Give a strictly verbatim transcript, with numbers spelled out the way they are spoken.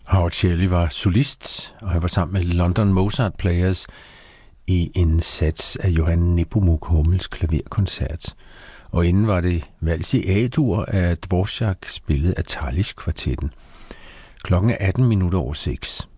Howard Shirley var solist, og han var sammen med London Mozart Players i en sats af Johann Nepomuk Hummels klaverkoncert. Og inden var det vals i A-dur af Dvorak, spillet af Talis Kvartetten. Klokken er atten minutter over seks.